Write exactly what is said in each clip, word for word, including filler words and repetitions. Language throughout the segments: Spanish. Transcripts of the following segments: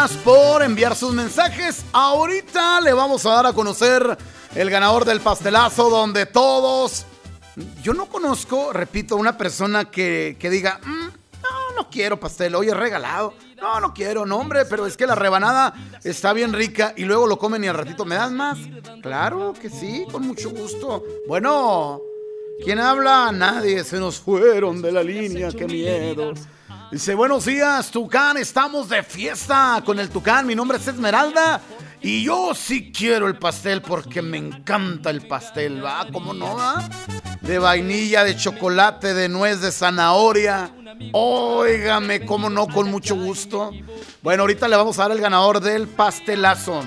gracias por enviar sus mensajes. Ahorita le vamos a dar a conocer el ganador del pastelazo, donde todos... Yo no conozco, repito, una persona que, que diga, mm, no, no quiero pastel, hoy es regalado. No, no quiero, no, hombre, pero es que la rebanada está bien rica y luego lo comen y al ratito, ¿me das más? Claro que sí, con mucho gusto. Bueno, ¿quién habla? Nadie, se nos fueron de la línea, qué miedo. Dice, buenos días, Tucán, estamos de fiesta con el Tucán, mi nombre es Esmeralda y yo sí quiero el pastel porque me encanta el pastel, ¿va? ¿Cómo no, va? De vainilla, de chocolate, de nuez, de zanahoria. Óigame, cómo no, con mucho gusto. Bueno, ahorita le vamos a dar el ganador del pastelazo.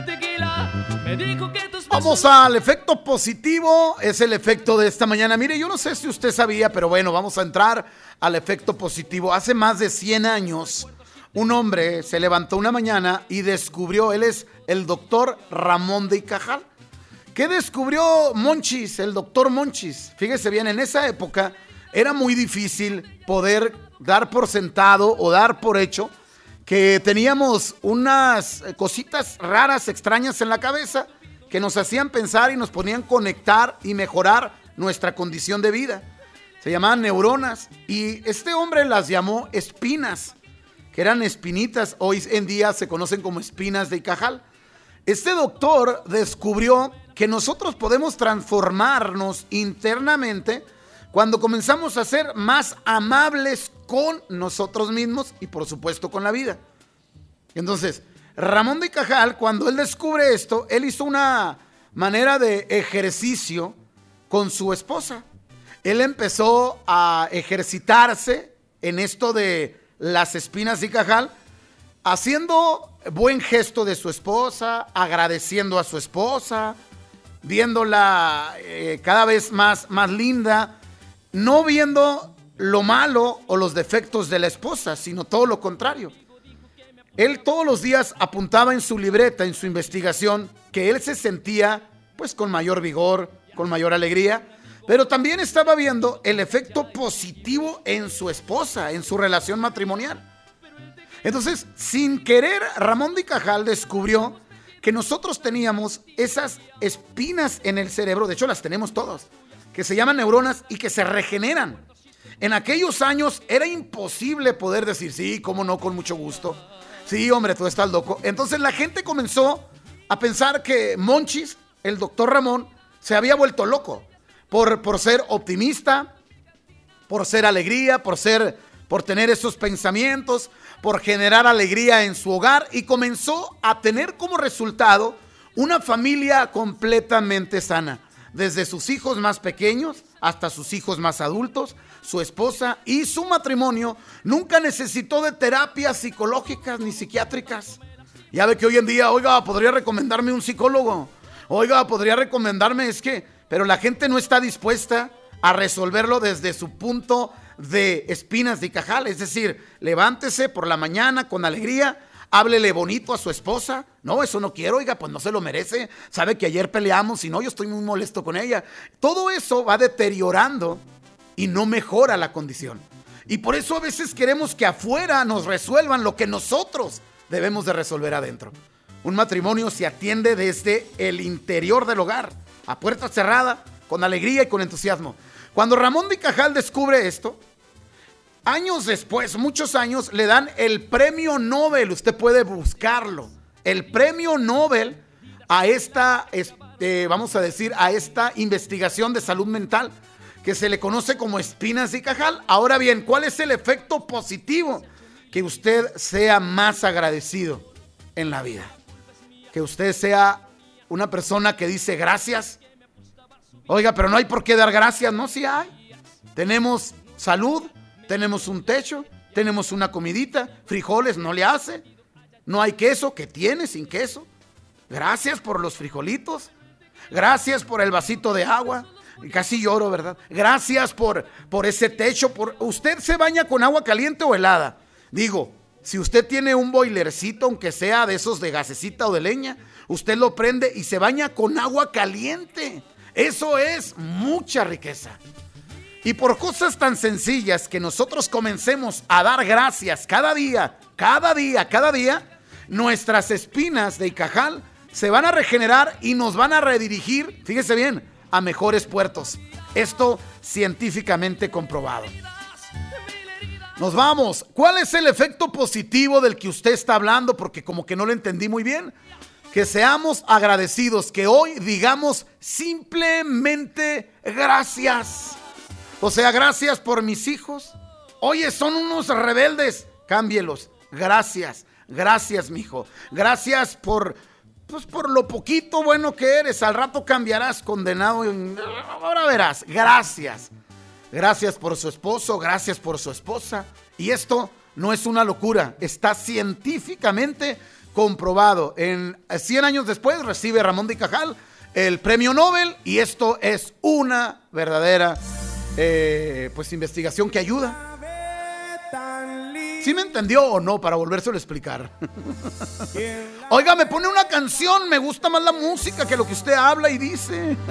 Vamos al efecto positivo, es el efecto de esta mañana. Mire, yo no sé si usted sabía, pero bueno, vamos a entrar al efecto positivo. Hace más de cien años, un hombre se levantó una mañana y descubrió, él es el doctor Ramón de y Cajal. ¿Qué descubrió Monchis, el doctor Monchis? Fíjese bien, en esa época era muy difícil poder dar por sentado o dar por hecho que teníamos unas cositas raras, extrañas en la cabeza que nos hacían pensar y nos ponían conectar y mejorar nuestra condición de vida. Se llamaban neuronas y este hombre las llamó espinas, que eran espinitas, hoy en día se conocen como espinas de Cajal. Este doctor descubrió que nosotros podemos transformarnos internamente cuando comenzamos a ser más amables con nosotros mismos y por supuesto con la vida. Entonces, Ramón de Cajal, cuando él descubre esto, él hizo una manera de ejercicio con su esposa. Él empezó a ejercitarse en esto de las espinas de Cajal, haciendo buen gesto de su esposa, agradeciendo a su esposa, viéndola eh, cada vez más, más linda, no viendo lo malo o los defectos de la esposa, sino todo lo contrario. Él todos los días apuntaba en su libreta, en su investigación, que él se sentía pues con mayor vigor, con mayor alegría, pero también estaba viendo el efecto positivo en su esposa, en su relación matrimonial. Entonces, sin querer, Ramón de Cajal descubrió que nosotros teníamos esas espinas en el cerebro, de hecho las tenemos todos, que se llaman neuronas y que se regeneran. En aquellos años era imposible poder decir, sí, cómo no, con mucho gusto. Sí, hombre, tú estás loco. Entonces la gente comenzó a pensar que Monchis, el doctor Ramón, se había vuelto loco por, por ser optimista, por ser alegría, por ser, por tener esos pensamientos, por generar alegría en su hogar y comenzó a tener como resultado una familia completamente sana. Desde sus hijos más pequeños hasta sus hijos más adultos, su esposa y su matrimonio nunca necesitó de terapias psicológicas ni psiquiátricas. Ya ve que hoy en día, oiga, podría recomendarme un psicólogo, oiga, podría recomendarme, es que, pero la gente no está dispuesta a resolverlo desde su punto de espinas de Cajal, es decir, levántese por la mañana con alegría, háblele bonito a su esposa. No, eso no quiero, oiga, pues no se lo merece. Sabe que ayer peleamos y no, yo estoy muy molesto con ella. Todo eso va deteriorando y no mejora la condición. Y por eso a veces queremos que afuera nos resuelvan lo que nosotros debemos de resolver adentro. Un matrimonio se atiende desde el interior del hogar, a puerta cerrada, con alegría y con entusiasmo. Cuando Ramón de Cajal descubre esto, años después, muchos años, le dan el premio Nobel, usted puede buscarlo, el premio Nobel a esta, este, vamos a decir, a esta investigación de salud mental, que se le conoce como espinas de Cajal. Ahora bien, ¿cuál es el efecto positivo? Que usted sea más agradecido en la vida, que usted sea una persona que dice gracias. Oiga, pero no hay por qué dar gracias, ¿no? Sí hay. Tenemos salud, tenemos un techo, tenemos una comidita, frijoles no le hace, no hay queso, ¿qué tiene sin queso? Gracias por los frijolitos, gracias por el vasito de agua, casi lloro, ¿verdad? Gracias por, por ese techo, por... ¿Usted se baña con agua caliente o helada? Digo, si usted tiene un boilercito, aunque sea de esos de gasecita o de leña, usted lo prende y se baña con agua caliente. Eso es mucha riqueza. Y por cosas tan sencillas que nosotros comencemos a dar gracias cada día, cada día, cada día, nuestras espinas de Icajal se van a regenerar y nos van a redirigir, fíjese bien, a mejores puertos. Esto científicamente comprobado. Nos vamos. ¿Cuál es el efecto positivo del que usted está hablando? Porque como que no lo entendí muy bien. Que seamos agradecidos, que hoy digamos simplemente gracias. O sea, gracias por mis hijos. Oye, son unos rebeldes. Cámbielos. Gracias. Gracias, mijo. Gracias por, pues, por lo poquito bueno que eres. Al rato cambiarás, condenado. Ahora verás. Gracias. Gracias por su esposo. Gracias por su esposa. Y esto no es una locura. Está científicamente comprobado. En cien años después recibe Ramón de Cajal el premio Nobel. Y esto es una verdadera eh, pues investigación que ayuda. ¿Sí me entendió o no? Para volvérselo a explicar. Oiga, me pone una canción. Me gusta más la música que lo que usted habla y dice.